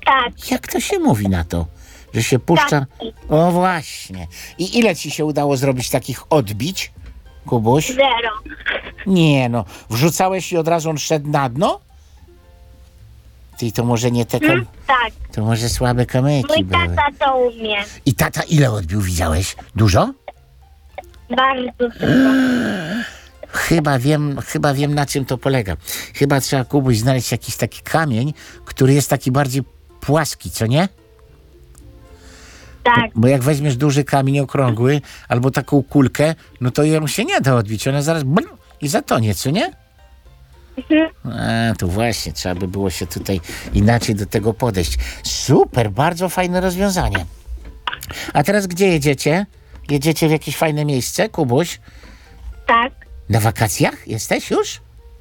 Tak. Jak to się mówi na to? Że się puszcza... O właśnie. I ile ci się udało zrobić takich odbić, Kubuś? 0. Nie no. Wrzucałeś i od razu on szedł na dno? Ty, to może nie te... Tak. To może słabe kamyki Mój były. tata to umie. I tata ile odbił, widziałeś? Dużo? Bardzo dużo. Chyba wiem, na czym to polega. Chyba trzeba, Kubuś, znaleźć jakiś taki kamień, który jest taki bardziej płaski, co nie? Tak. Bo jak weźmiesz duży kamień okrągły albo taką kulkę, no to ją się nie da odbić. Ona zaraz i zatonie, co nie? To właśnie, trzeba by było się tutaj inaczej do tego podejść. Super, bardzo fajne rozwiązanie. A teraz gdzie jedziecie? Jedziecie w jakieś fajne miejsce, Kubuś? Tak. Na wakacjach jesteś już?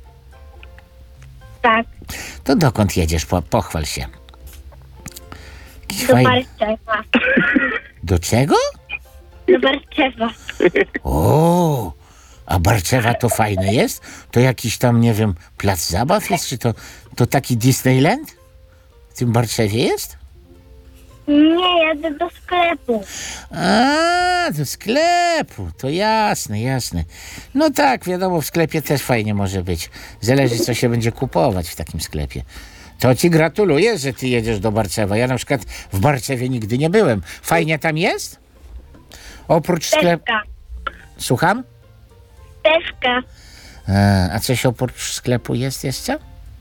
Tak. To dokąd jedziesz? Pochwal się. Jakiś Do fajny... Barczewa. Do czego? Do Barczewa. O, a Barczewa to fajne jest? To jakiś tam, nie wiem, plac zabaw jest? Czy to taki Disneyland? W tym Barczewie jest? Nie, jadę do sklepu. A, do sklepu. To jasne, jasne. No tak, wiadomo, w sklepie też fajnie może być. Zależy, co się będzie kupować w takim sklepie. To ci gratuluję, że ty jedziesz do Barczewa. Ja na przykład w Barczewie nigdy nie byłem. Fajnie tam jest? Oprócz sklepu... Stefka. Słucham? Stefka. A coś oprócz sklepu jest jeszcze?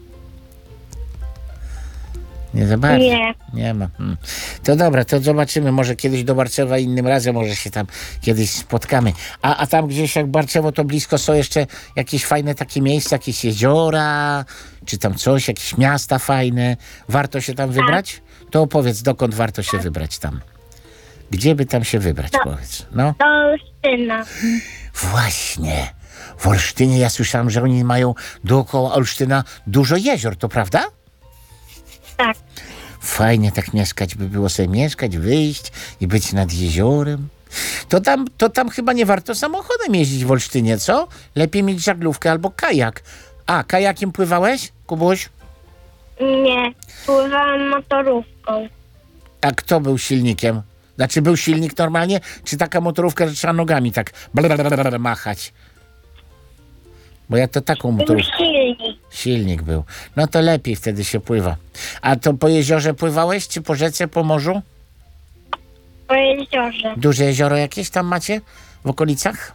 Nie za bardzo. Nie ma. To dobra, to zobaczymy. Może kiedyś do Barczewa innym razem, może się tam kiedyś spotkamy. A tam gdzieś jak Barczewo to blisko są jeszcze jakieś fajne takie miejsca, jakieś jeziora, czy tam coś, jakieś miasta fajne. Warto się tam wybrać? To opowiedz, dokąd warto się wybrać tam. Gdzie by tam się wybrać, powiedz. No. Do Olsztyna. Właśnie. W Olsztynie ja słyszałem, że oni mają dookoła Olsztyna dużo jezior, to prawda? Tak. Fajnie tak mieszkać by było sobie mieszkać, wyjść i być nad jeziorem. To tam chyba nie warto samochodem jeździć w Olsztynie, co? Lepiej mieć żaglówkę albo kajak. A, kajakiem pływałeś, Kubuś? Nie. Pływałam motorówką. A kto był silnikiem? Znaczy był silnik normalnie, czy taka motorówka, że trzeba nogami tak machać? Bo ja to taką Był motorówkę... silnik. Silnik był. No to lepiej wtedy się pływa. A to po jeziorze pływałeś, czy po rzece, po morzu? Po jeziorze. Duże jezioro jakieś tam macie w okolicach?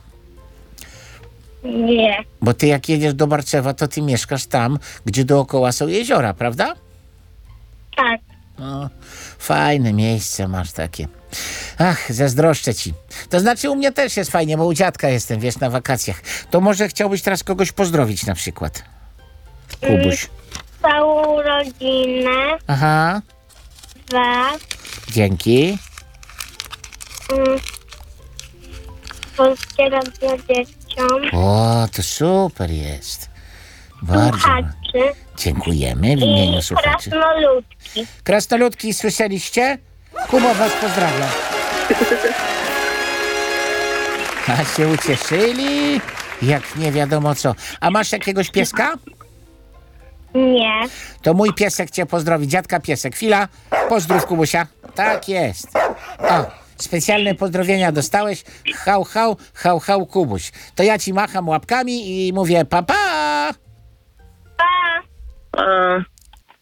Nie. Bo ty jak jedziesz do Barczewa, to ty mieszkasz tam, gdzie dookoła są jeziora, prawda? Tak. No, fajne miejsce masz takie. Ach, zazdroszczę ci. To znaczy u mnie też jest fajnie, bo u dziadka jestem, wiesz, na wakacjach. To może chciałbyś teraz kogoś pozdrowić na przykład? Kubuś. Całą rodzinę. Aha, Was. dzięki. Polskie Radio dzieciom. O, to super jest. Bardzo. Słuchaczy. Dziękujemy w I imieniu słuchaczy. krasnoludki. Krasnoludki, słyszeliście? Kuba was pozdrawia. A się ucieszyli? Jak nie wiadomo co. A masz jakiegoś pieska? Nie. To mój piesek cię pozdrowi. Dziadka piesek. Chwila. Pozdrów, Kubusia. Tak jest. O, specjalne pozdrowienia dostałeś. Hał, hał, hał, hał, Kubuś. To ja ci macham łapkami i mówię pa, pa. Pa. A.